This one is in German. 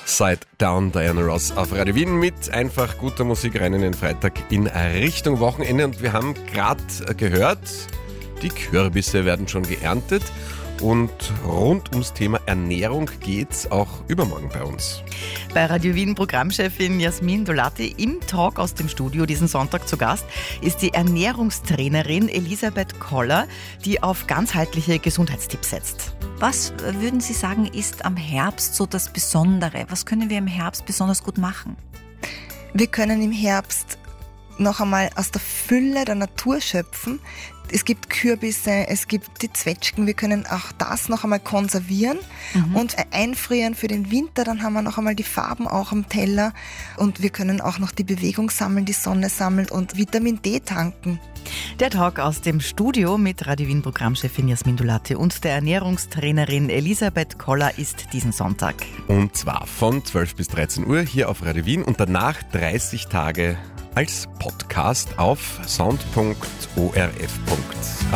Side Down, Diana Ross auf Radio Wien mit einfach guter Musik rein in den Freitag in Richtung Wochenende. Und wir haben gerade gehört, die Kürbisse werden schon geerntet. Und rund ums Thema Ernährung geht's auch übermorgen bei uns. Bei Radio Wien Programmchefin Jasmin Dolati im Talk aus dem Studio diesen Sonntag zu Gast ist die Ernährungstrainerin Elisabeth Koller, die auf ganzheitliche Gesundheitstipps setzt. Was würden Sie sagen, ist am Herbst so das Besondere? Was können wir im Herbst besonders gut machen? Wir können im Herbst noch einmal aus der Fülle der Natur schöpfen. Es gibt Kürbisse, es gibt die Zwetschgen. Wir können auch das noch einmal konservieren und einfrieren für den Winter. Dann haben wir noch einmal die Farben auch am Teller. Und wir können auch noch die Bewegung sammeln, die Sonne sammeln und Vitamin D tanken. Der Talk aus dem Studio mit Radio Wien Programmchefin Jasmin Dolati und der Ernährungstrainerin Elisabeth Koller ist diesen Sonntag. Und zwar von 12 bis 13 Uhr hier auf Radio Wien und danach 30 Tage als Podcast auf sound.orf.at.